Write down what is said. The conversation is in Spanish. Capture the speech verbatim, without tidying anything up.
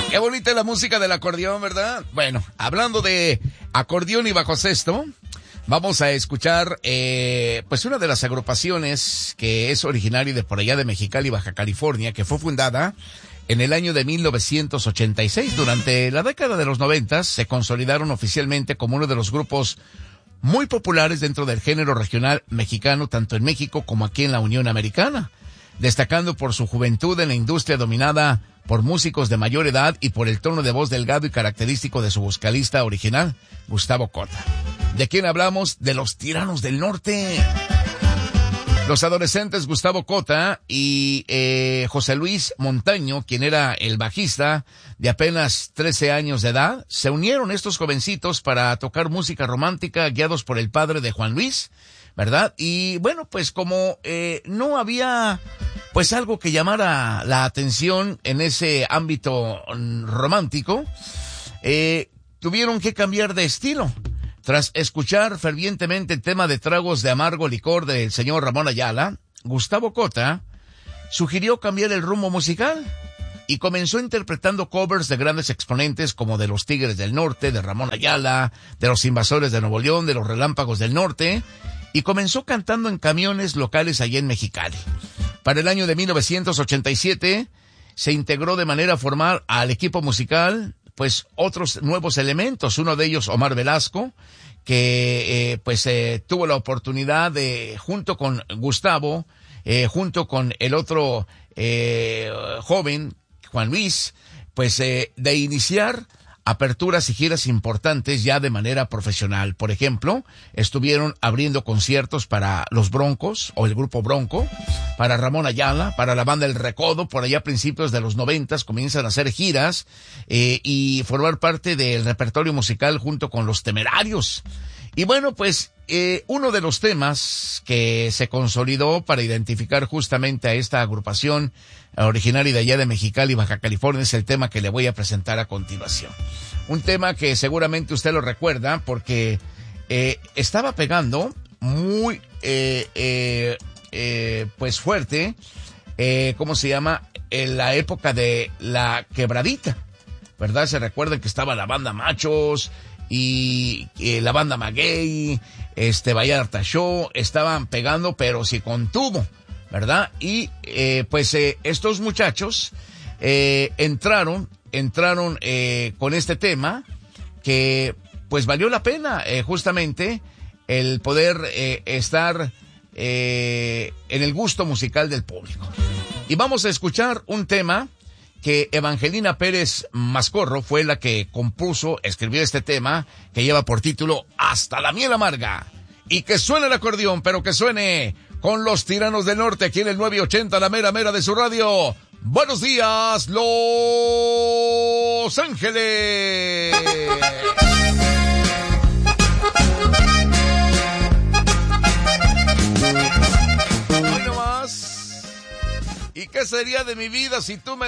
Qué bonita es la música del acordeón, ¿verdad? Bueno, hablando de acordeón y bajo sexto, vamos a escuchar, eh, pues una de las agrupaciones que es originaria de por allá de Mexicali, Baja California, que fue fundada en el año de mil novecientos ochenta y seis. Durante la década de los noventas se consolidaron oficialmente como uno de los grupos muy populares dentro del género regional mexicano, tanto en México como aquí en la Unión Americana, destacando por su juventud en la industria dominada por músicos de mayor edad y por el tono de voz delgado y característico de su vocalista original, Gustavo Cota. ¿De quién hablamos? De los Tiranos del Norte. Los adolescentes Gustavo Cota y eh, José Luis Montaño, quien era el bajista de apenas trece años de edad, se unieron estos jovencitos para tocar música romántica guiados por el padre de Juan Luis, ¿verdad? Y bueno, pues como eh, no había pues algo que llamara la atención en ese ámbito romántico, eh, tuvieron que cambiar de estilo. Tras escuchar fervientemente el tema de Tragos de Amargo Licor del señor Ramón Ayala, Gustavo Cota sugirió cambiar el rumbo musical y comenzó interpretando covers de grandes exponentes como de los Tigres del Norte, de Ramón Ayala, de los Invasores de Nuevo León, de los Relámpagos del Norte, y comenzó cantando en camiones locales allí en Mexicali. Para el año de mil novecientos ochenta y siete se integró de manera formal al equipo musical pues otros nuevos elementos, uno de ellos Omar Velasco, que eh, pues eh, tuvo la oportunidad de, junto con Gustavo, eh, junto con el otro eh, joven, Juan Luis, pues eh, de iniciar aperturas y giras importantes ya de manera profesional. Por ejemplo, estuvieron abriendo conciertos para los Broncos, o el grupo Bronco, para Ramón Ayala, para la banda El Recodo, por allá a principios de los noventas comienzan a hacer giras eh, y formar parte del repertorio musical junto con Los Temerarios. Y bueno, pues eh, uno de los temas que se consolidó para identificar justamente a esta agrupación originaria de allá de Mexicali, Baja California, es el tema que le voy a presentar a continuación. Un tema que seguramente usted lo recuerda porque eh, estaba pegando muy, eh, eh, eh, pues fuerte, eh, ¿cómo se llama? En la época de la quebradita, ¿verdad? Se recuerdan que estaba la banda Machos y eh, la banda Maguey, este Vallarta Show, estaban pegando, pero sí con tubo, ¿verdad? Y eh, pues eh, estos muchachos eh, entraron, entraron eh, con este tema que pues valió la pena eh, justamente el poder eh, estar eh, en el gusto musical del público. Y vamos a escuchar un tema que Evangelina Pérez Mascorro fue la que compuso, escribió este tema que lleva por título Hasta la Miel Amarga. Y que suene el acordeón, pero que suene con los Tiranos del Norte aquí en el nueve ochenta, la mera mera de su radio. Buenos días, Los Ángeles. Hoy nomás. ¿Y qué sería de mi vida si tú me